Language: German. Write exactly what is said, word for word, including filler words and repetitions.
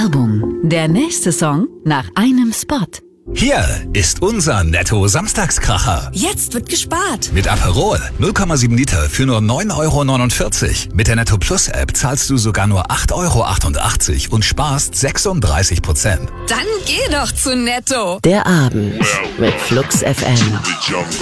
Werbung. Der nächste Song nach einem Spot. Hier ist unser Netto-Samstagskracher. Jetzt wird gespart. Mit Aperol null Komma sieben Liter für nur neun Euro neunundvierzig. Mit der Netto Plus App zahlst du sogar nur acht Euro achtundachtzig und sparst sechsunddreißig Prozent. Dann geh doch zu Netto. Der Abend mit Flux F M.